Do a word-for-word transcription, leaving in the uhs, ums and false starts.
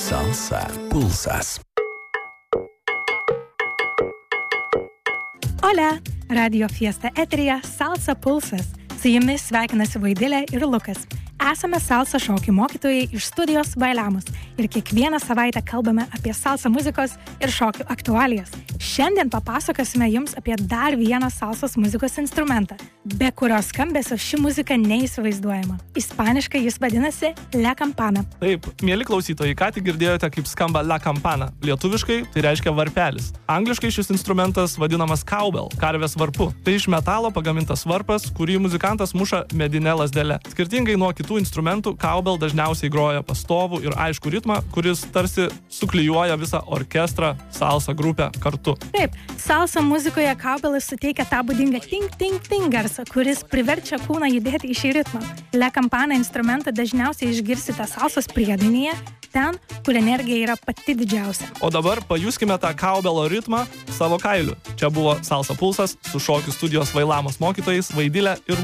Salsa Pulsas. Hola, Radio Fiesta eteryje Salsa Pulsas. Su jumis sveikinasi Vaidilė ir Lukas. Esame salsa šokių mokytojai iš studijos Bailamos ir kiekvieną savaitę kalbame apie salsa muzikos ir šokių aktualijas. Šiandien papasakosime jums apie dar vieną salsos muzikos instrumentą, be kurios skambesio ši muzika neįsivaizduojama. Ispaniškai jis vadinasi La Campana. Taip, mieli klausytojai, ką tik girdėjote, kaip skamba La Campana. Lietuviškai tai reiškia varpelis. Angliškai šis instrumentas vadinamas cowbell, karvės varpu. Tai iš metalo pagamintas varpas, kurį muzikantas muša medine lazdele. Skirtingai nuo kitų instrumentų, cowbell dažniausiai groja pastovų ir aišku ritmą, kuris tarsi suklijuoja visą orkestrą, salsa grupę kartu. Taip, salsa muzikoje cowbellas suteikia tą būdingą ting-ting-ting garsą, kuris priverčia kūną judėti į šį ritmą. La Campana instrumentą dažniausiai išgirsite salsos priedainyje, ten, kur energija yra pati didžiausia. O dabar pajuskime tą cowbello ritmą savo kailiu. Čia buvo Salsa Pulsas su šokių studijos Vailamos mokytojais Vaidilė ir